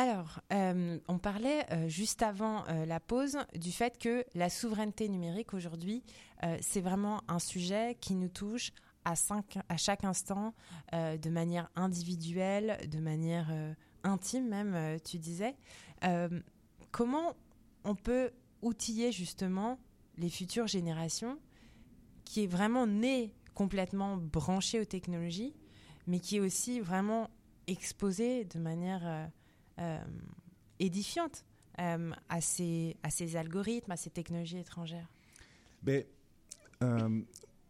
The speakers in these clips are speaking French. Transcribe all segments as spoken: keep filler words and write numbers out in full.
Alors, euh, on parlait euh, juste avant euh, la pause du fait que la souveraineté numérique aujourd'hui, euh, c'est vraiment un sujet qui nous touche à, cinq, à chaque instant, euh, de manière individuelle, de manière euh, intime même, euh, tu disais. Euh, comment on peut outiller justement les futures générations qui est vraiment née complètement branchée aux technologies, mais qui est aussi vraiment exposée de manière... Euh, Euh, édifiante euh, à, ces, à ces algorithmes, à ces technologies étrangères? Mais, euh,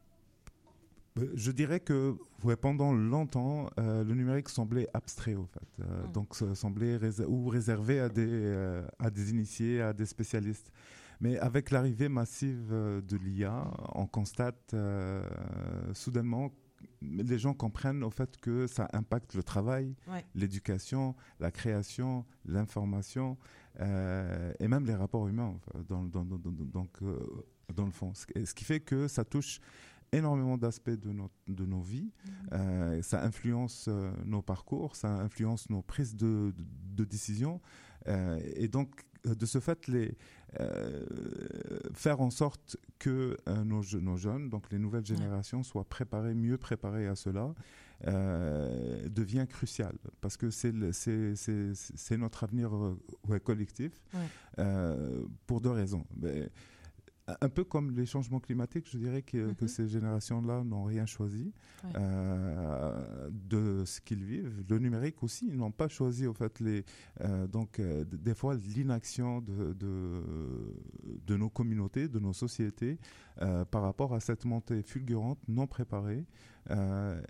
je dirais que ouais, pendant longtemps, euh, le numérique semblait abstrait, au fait. Euh, mmh. Donc, ça semblait rés- ou réservé à des, euh, à des initiés, à des spécialistes. Mais avec l'arrivée massive de l'I A, on constate euh, soudainement les gens comprennent au fait que ça impacte le travail, ouais. l'éducation, la création, l'information euh, et même les rapports humains dans, dans, dans, dans, donc, euh, dans le fond. Ce qui fait que ça touche énormément d'aspects de nos, de nos vies. Mmh. Euh, ça influence euh, nos parcours, ça influence nos prises de, de, de décision. Euh, et donc, de ce fait, les, euh, faire en sorte que euh, nos, nos jeunes, donc les nouvelles générations, ouais. soient préparées, mieux préparées à cela, euh, devient crucial. Parce que c'est, le, c'est, c'est, c'est notre avenir euh, ouais, collectif, ouais. Euh, pour deux raisons. Mais, un peu comme les changements climatiques, je dirais que, mm-hmm. que ces générations-là n'ont rien choisi ouais. euh, de ce qu'ils vivent. Le numérique aussi, ils n'ont pas choisi, au fait, les, euh, donc, euh, des fois, l'inaction de, de, de nos communautés, de nos sociétés, euh, par rapport à cette montée fulgurante, non préparée. Euh,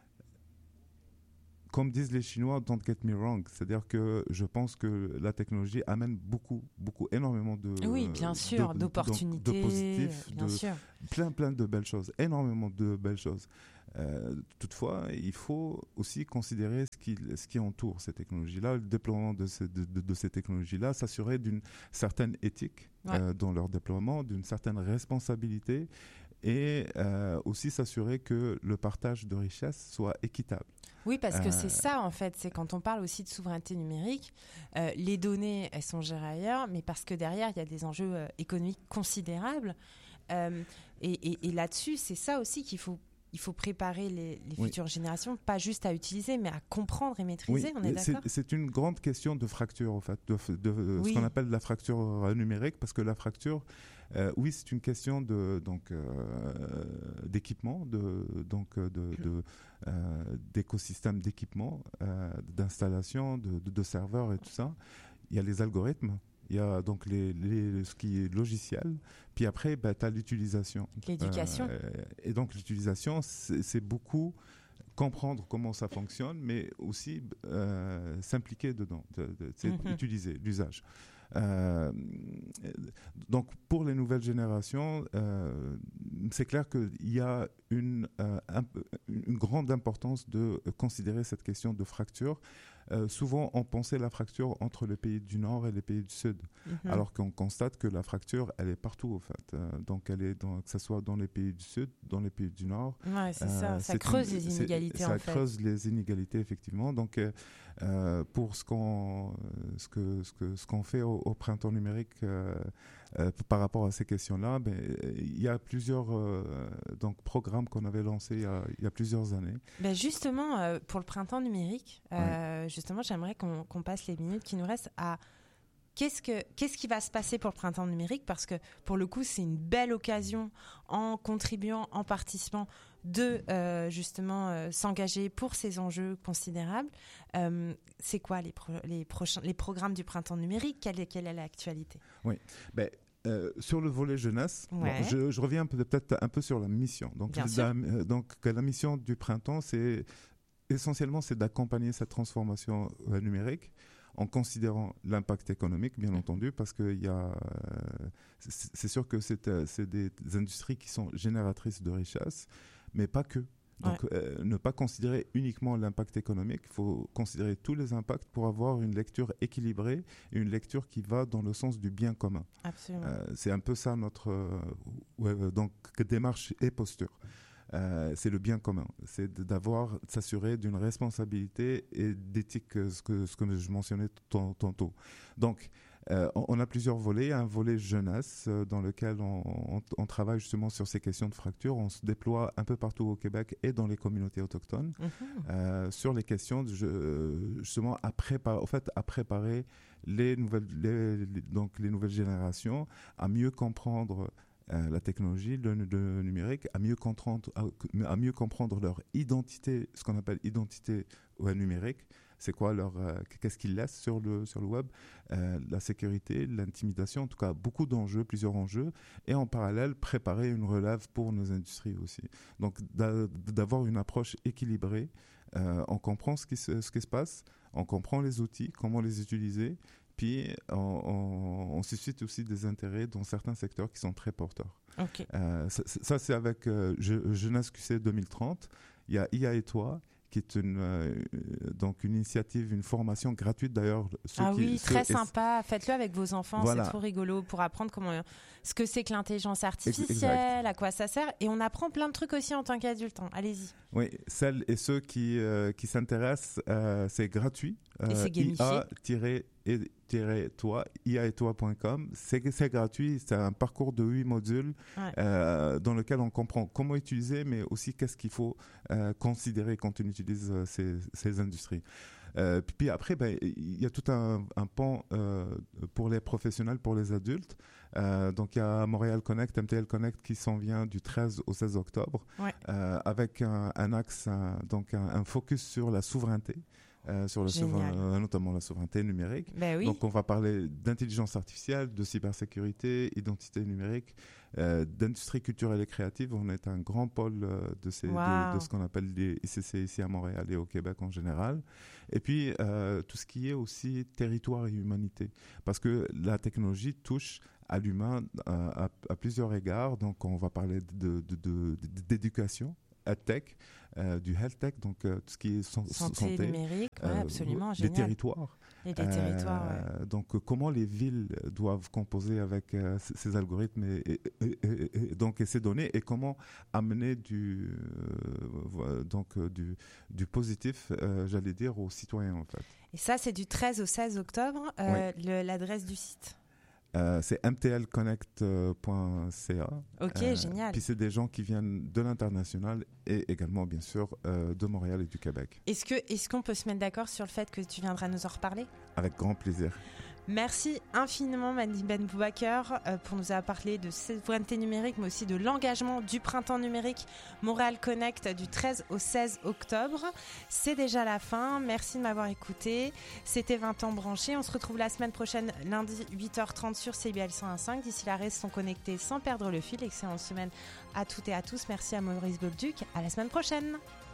Comme disent les Chinois, don't get me wrong. C'est-à-dire que je pense que la technologie amène beaucoup, beaucoup, énormément de... Oui, bien sûr, de, d'opportunités. De, de positifs, bien de sûr. plein, plein de belles choses. Énormément de belles choses. Euh, toutefois, il faut aussi considérer ce qui, ce qui entoure ces technologies-là. Le déploiement de ces, de, de, de ces technologies-là s'assurer d'une certaine éthique ouais. euh, dans leur déploiement, d'une certaine responsabilité et euh, aussi s'assurer que le partage de richesses soit équitable. Oui, parce que euh... c'est ça, en fait, c'est quand on parle aussi de souveraineté numérique, euh, les données, elles sont gérées ailleurs, mais parce que derrière, il y a des enjeux euh, économiques considérables. Euh, et, et, et là-dessus, c'est ça aussi qu'il faut, il faut préparer les, les oui. futures générations, pas juste à utiliser, mais à comprendre et maîtriser, oui, on est d'accord ? c'est, c'est une grande question de fracture, en fait, de, de, de oui. ce qu'on appelle la fracture numérique, parce que la fracture... Euh, oui, c'est une question de, donc, euh, d'équipement, de, donc, de, de, euh, d'écosystème d'équipement, euh, d'installation, de, de, de serveurs et tout ça. Il y a les algorithmes, il y a donc les, les, ce qui est logiciel, puis après, bah, tu as l'utilisation. L'éducation. Euh, et donc, l'utilisation, c'est, c'est beaucoup comprendre comment ça fonctionne, mais aussi euh, s'impliquer dedans, de, de, c'est mm-hmm. utiliser, l'usage. Euh, donc pour les nouvelles générations, euh, c'est clair qu'il y a une, euh, un, une grande importance de considérer cette question de fracture. Euh, souvent, on pensait la fracture entre les pays du Nord et les pays du Sud, mm-hmm. alors qu'on constate que la fracture, elle est partout, au fait. Euh, donc, elle est dans, que ce soit dans les pays du Sud, dans les pays du Nord. Ouais, c'est euh, ça. Ça c'est creuse une, les inégalités, ça en fait. Ça creuse les inégalités, effectivement. Donc, euh, euh, pour ce qu'on, ce que, ce que, ce qu'on fait au, au printemps numérique euh, euh, par rapport à ces questions-là, ben, il y a plusieurs euh, donc, programmes qu'on avait lancés il y a, il y a plusieurs années. Ben justement, euh, pour le printemps numérique, euh, ouais. justement, j'aimerais qu'on, qu'on passe les minutes qui nous restent à qu'est-ce, que, qu'est-ce qui va se passer pour le printemps numérique, parce que pour le coup, c'est une belle occasion en contribuant, en participant, de euh, justement euh, s'engager pour ces enjeux considérables. Euh, c'est quoi les, pro- les, prochains, les programmes du printemps numérique ? Quelle est, quelle est l'actualité ? Oui, ben, Euh, sur le volet jeunesse, ouais. bon, je, je reviens peut-être un peu sur la mission. Donc, la, euh, donc la mission du printemps, c'est essentiellement c'est d'accompagner cette transformation euh, numérique en considérant l'impact économique, bien entendu, parce que y a, euh, c'est, c'est sûr que c'est, euh, c'est des industries qui sont génératrices de richesse, mais pas que. Donc, ouais. euh, ne pas considérer uniquement l'impact économique, il faut considérer tous les impacts pour avoir une lecture équilibrée et une lecture qui va dans le sens du bien commun. Absolument. Euh, c'est un peu ça notre euh, ouais, donc, démarche et posture. euh, c'est le bien commun. C'est d'avoir, de s'assurer d'une responsabilité et d'éthique, ce que, ce que je mentionnais tantôt. Donc, Euh, on, on a plusieurs volets. Un volet jeunesse euh, dans lequel on, on, on travaille justement sur ces questions de fracture. On se déploie un peu partout au Québec et dans les communautés autochtones mmh. euh, sur les questions de, justement à préparer, au fait, à préparer les nouvelles, les, les, donc les nouvelles générations à mieux comprendre euh, la technologie, le, le numérique, à mieux comprendre, à, à mieux comprendre leur identité, ce qu'on appelle identité ouais, numérique. C'est quoi leur, euh, qu'est-ce qu'ils laissent sur le, sur le web, euh, la sécurité, l'intimidation, en tout cas beaucoup d'enjeux, plusieurs enjeux, et en parallèle préparer une relève pour nos industries aussi. Donc d'a, d'avoir une approche équilibrée, euh, on comprend ce qui, se, ce qui se passe, on comprend les outils, comment les utiliser, puis on, on, on suscite aussi des intérêts dans certains secteurs qui sont très porteurs. Okay. Euh, ça, ça c'est avec euh, Jeunesse Q C deux mille trente, il y a I A et toi, qui est une, euh, donc une initiative, une formation gratuite d'ailleurs. Ah qui, oui, très ceux, sympa. Faites-le avec vos enfants, voilà. C'est trop rigolo pour apprendre comment, ce que c'est que l'intelligence artificielle, exact. À quoi ça sert. Et on apprend plein de trucs aussi en tant qu'adulte. Hein. Allez-y. Oui, celles et ceux qui, euh, qui s'intéressent, euh, c'est gratuit. Euh, et c'est gamifié. I A toi, I A et toi point com. C'est, c'est gratuit. C'est un parcours de huit modules ouais. euh, dans lequel on comprend comment utiliser, mais aussi qu'est-ce qu'il faut euh, considérer quand on utilise euh, ces, ces industries. Euh, puis, puis après, ben, il y a tout un, un pan euh, pour les professionnels, pour les adultes. Euh, donc, il y a Montréal Connect, M T L Connect qui s'en vient du treize au seize octobre, ouais. euh, avec un, un axe, un, donc un, un focus sur la souveraineté. Euh, sur le souverain, euh, notamment la souveraineté numérique. Ben oui. Donc, on va parler d'intelligence artificielle, de cybersécurité, identité numérique, euh, d'industrie culturelle et créative. On est un grand pôle euh, de, ces, wow. de, de ce qu'on appelle les I C C ici à Montréal et au Québec en général. Et puis, euh, tout ce qui est aussi territoire et humanité. Parce que la technologie touche à l'humain euh, à, à plusieurs égards. Donc, on va parler de, de, de, de, d'éducation, EdTech, euh, du health tech, donc euh, tout ce qui est son, santé, santé numérique, ouais, euh, absolument, des génial. territoires. Et des territoires, euh, ouais. Donc, euh, comment les villes doivent composer avec euh, c- ces algorithmes et, et, et, et, et, donc, et ces données, et comment amener du, euh, donc, euh, du, du positif, euh, j'allais dire, aux citoyens, en fait. Et ça, c'est du treize au seize octobre, euh, oui. le, l'adresse du site. Euh, c'est m t l connect point c a. Ok, euh, génial. Puis c'est des gens qui viennent de l'international et également, bien sûr, euh, de Montréal et du Québec. Est-ce que, est-ce qu'on peut se mettre d'accord sur le fait que tu viendras nous en reparler ? Avec grand plaisir. Merci infiniment Mani Ben Boubaker euh, pour nous avoir parlé de souveraineté numérique, mais aussi de l'engagement du printemps numérique Montréal Connect du treize au seize octobre. C'est déjà la fin. Merci de m'avoir écouté. C'était vingt ans branchés. On se retrouve la semaine prochaine, lundi huit heures trente sur C B L cent un virgule cinq. D'ici là, restons connectés sans perdre le fil. Excellente semaine à toutes et à tous. Merci à Maurice Bolduc. À la semaine prochaine.